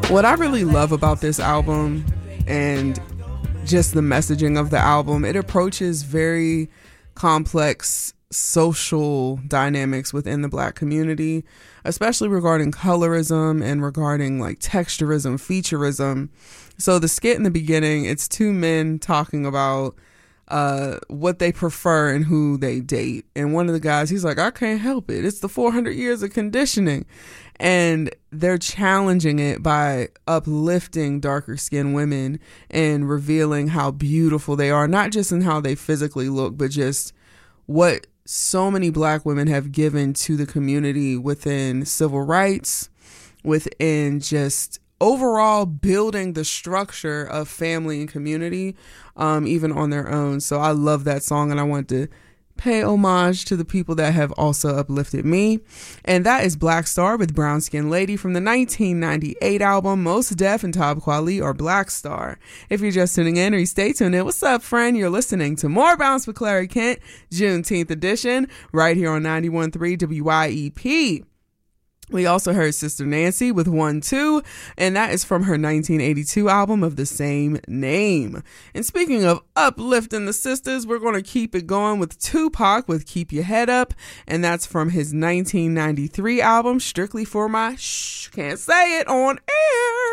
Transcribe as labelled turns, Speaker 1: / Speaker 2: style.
Speaker 1: What I really love about this album and just the messaging of the album, it approaches very complex social dynamics within the Black community, especially regarding colorism and regarding like texturism, featureism. So the skit in the beginning, it's two men talking about what they prefer and who they date. And one of the guys, he's like, I can't help it. It's the 400 years of conditioning. And they're challenging it by uplifting darker skinned women and revealing how beautiful they are, not just in how they physically look, but just what so many Black women have given to the community within civil rights, within just overall building the structure of family and community, even on their own. So I love that song, and I want to pay homage to the people that have also uplifted me. And that is Black Star with Brown Skin Lady from the 1998 album Mos Def and Talib Kweli, or Black Star. If you're just tuning in, or you stay tuned in, what's up, friend? You're listening to More Bounce with Clary Kent, Juneteenth edition, right here on 91.3 WYEP. We also heard Sister Nancy with 1-2, and that is from her 1982 album of the same name. And speaking of uplifting the sisters, we're going to keep it going with Tupac with Keep Your Head Up, and that's from his 1993 album, Strictly for My Can't Say It on Air.